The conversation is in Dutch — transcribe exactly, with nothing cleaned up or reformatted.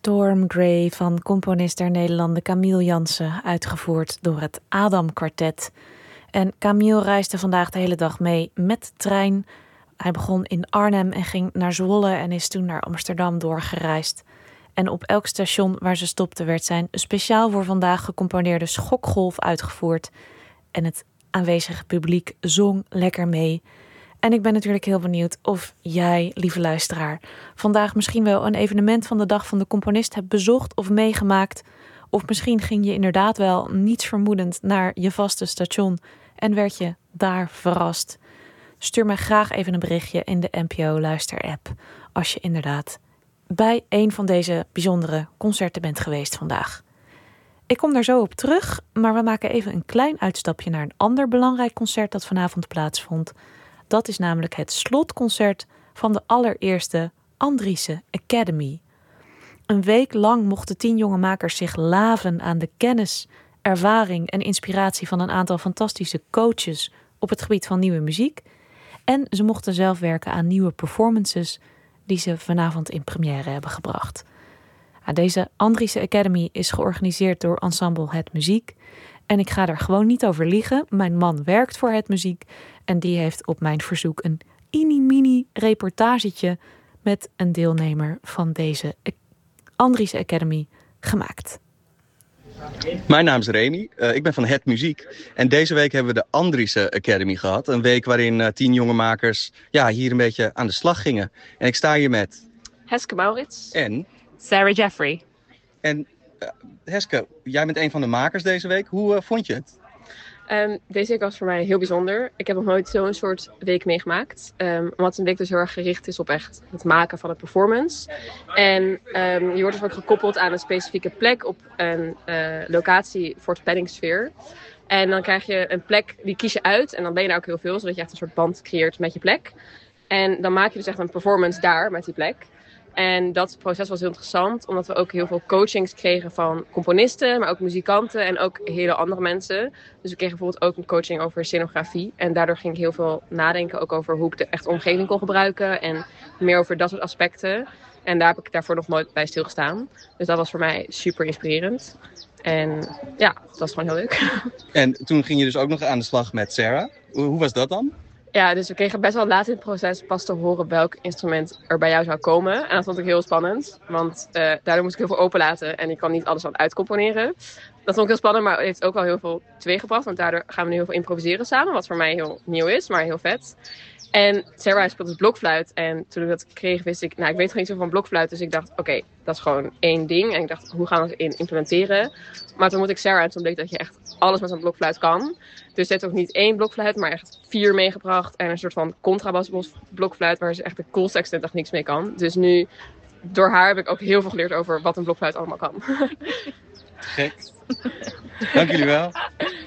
Storm Grey van componist der Nederlanden Camille Jansen, uitgevoerd door het Adam Quartet. En Camille reisde vandaag de hele dag mee met de trein. Hij begon in Arnhem en ging naar Zwolle en is toen naar Amsterdam doorgereisd. En op elk station waar ze stopte werd zijn speciaal voor vandaag gecomponeerde schokgolf uitgevoerd. En het aanwezige publiek zong lekker mee. En ik ben natuurlijk heel benieuwd of jij, lieve luisteraar, vandaag misschien wel een evenement van de Dag van de Componist hebt bezocht of meegemaakt. Of misschien ging je inderdaad wel niets vermoedend naar je vaste station en werd je daar verrast. Stuur mij graag even een berichtje in de N P O Luister-app als je inderdaad bij een van deze bijzondere concerten bent geweest vandaag. Ik kom daar zo op terug, maar we maken even een klein uitstapje naar een ander belangrijk concert dat vanavond plaatsvond. Dat is namelijk het slotconcert van de allereerste Andriessen Academy. Een week lang mochten tien jonge makers zich laven aan de kennis, ervaring en inspiratie van een aantal fantastische coaches op het gebied van nieuwe muziek. En ze mochten zelf werken aan nieuwe performances die ze vanavond in première hebben gebracht. Deze Andriessen Academy is georganiseerd door Ensemble Het Muziek. En ik ga er gewoon niet over liegen. Mijn man werkt voor Het Muziek en die heeft op mijn verzoek een mini-mini reportagetje met een deelnemer van deze Andriessen Academy gemaakt. Mijn naam is Remy, uh, ik ben van Het Muziek en deze week hebben we de Andriessen Academy gehad. Een week waarin uh, tien jonge makers ja, hier een beetje aan de slag gingen. En ik sta hier met Heske Maurits en Sarah Jeffrey. En uh, Heske, jij bent een van de makers deze week. Hoe uh, vond je het? Um, deze week was voor mij heel bijzonder. Ik heb nog nooit zo'n soort week meegemaakt. Um, omdat een week dus heel erg gericht is op echt het maken van een performance. En um, je wordt dus ook gekoppeld aan een specifieke plek op een uh, locatie voor het planningssfeer. En dan krijg je een plek, die kies je uit. En dan ben je daar ook heel veel, zodat je echt een soort band creëert met je plek. En dan maak je dus echt een performance daar met die plek. En dat proces was heel interessant, omdat we ook heel veel coachings kregen van componisten, maar ook muzikanten en ook hele andere mensen. Dus we kregen bijvoorbeeld ook een coaching over scenografie. En daardoor ging ik heel veel nadenken ook over hoe ik de echte omgeving kon gebruiken en meer over dat soort aspecten. En daar heb ik daarvoor nog nooit bij stilgestaan. Dus dat was voor mij super inspirerend. En ja, dat was gewoon heel leuk. En toen ging je dus ook nog aan de slag met Sarah. Hoe was dat dan? Ja, dus we kregen best wel laat in het proces pas te horen welk instrument er bij jou zou komen. En dat vond ik heel spannend, want uh, daardoor moest ik heel veel openlaten en ik kan niet alles wat uitcomponeren. Dat vond ik heel spannend, maar het heeft ook wel heel veel teweeggebracht, want daardoor gaan we nu heel veel improviseren samen, wat voor mij heel nieuw is, maar heel vet. En Sarah speelt dus blokfluit en toen ik dat kreeg wist ik, nou ik weet gewoon niet zo van blokfluit, dus ik dacht oké, okay, dat is gewoon één ding. En ik dacht, hoe gaan we het in implementeren? Maar toen moet ik Sarah en toen bleek dat je echt alles met een blokfluit kan. Dus ze heeft ook niet één blokfluit, maar echt vier meegebracht. En een soort van contrabas blokfluit waar ze echt de coolste extra technieks mee kan. Dus nu, door haar heb ik ook heel veel geleerd over wat een blokfluit allemaal kan. Gek. Dank jullie wel.